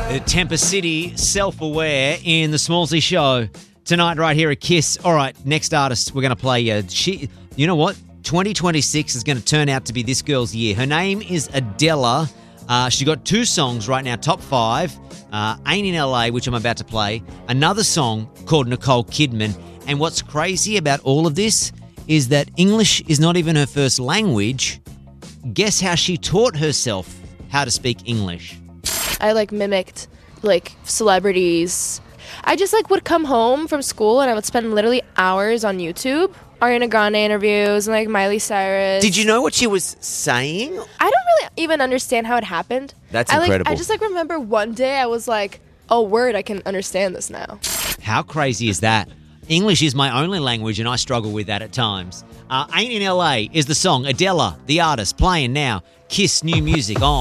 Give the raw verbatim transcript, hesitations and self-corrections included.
Uh, Tempest City, Self-Aware in the Smallsy Show. Tonight right here at Kiss. All right, next artist we're going to play. Uh, she, you know what? twenty twenty-six is going to turn out to be this girl's year. Her name is Adela. Uh, she's got two songs right now, top five. Uh, Ain't in L A, which I'm about to play. Another song called Nicole Kidman. And what's crazy about all of this is that English is not even her first language. Guess how she taught herself how to speak English? I like mimicked like celebrities. I just like would come home from school and I would spend literally hours on YouTube. Ariana Grande interviews and like Miley Cyrus. Did you know what she was saying? I don't really even understand how it happened. That's I, like, incredible. I just like remember one day I was like, oh word, I can understand this now. How crazy is that? English is my only language and I struggle with that at times. Uh, Ain't in L A is the song. Adela, the artist, playing now. Kiss new music on.